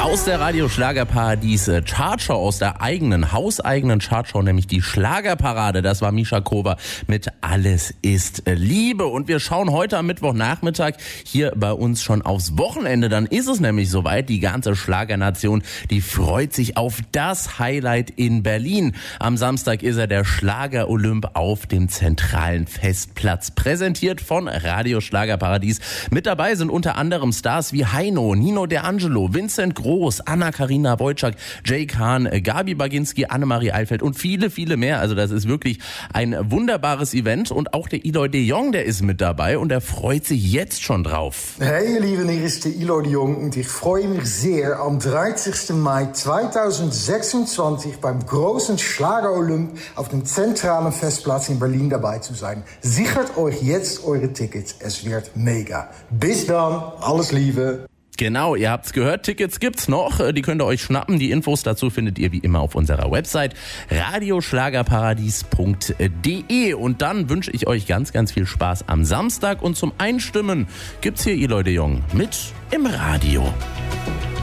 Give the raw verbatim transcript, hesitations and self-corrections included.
Aus der Radio Schlagerparadies Chartshow, aus der eigenen, hauseigenen Chartshow, nämlich die Schlagerparade. Das war Mischa Kober mit Alles ist Liebe. Und wir schauen heute am Mittwochnachmittag hier bei uns schon aufs Wochenende. Dann ist es nämlich soweit. Die ganze Schlagernation, die freut sich auf das Highlight in Berlin. Am Samstag ist er der Schlager-Olymp auf dem zentralen Festplatz. Präsentiert von Radio Schlagerparadies. Mit dabei sind unter anderem Stars wie Heino, Nino D'Angelo, Vincent Groß, Anna-Karina Wojcik, Jay Kahn, Gabi Baginski, Annemarie Eilfeld und viele, viele mehr. Also das ist wirklich ein wunderbares Event. Und auch der Eloy de Jong, der ist mit dabei und er freut sich jetzt schon drauf. Hey ihr Lieben, hier ist der Eloy de Jong und ich freue mich sehr, am dreißigsten Mai zweitausendsechsundzwanzig beim großen Schlager-Olymp auf dem zentralen Festplatz in Berlin dabei zu sein. Sichert euch jetzt eure Tickets, es wird mega. Bis dann, alles Liebe. Genau, ihr habt's gehört, Tickets gibt's noch, die könnt ihr euch schnappen. Die Infos dazu findet ihr wie immer auf unserer Website radioschlagerparadies punkt de. Und dann wünsche ich euch ganz, ganz viel Spaß am Samstag und zum Einstimmen gibt's hier Eloy de Jong mit im Radio.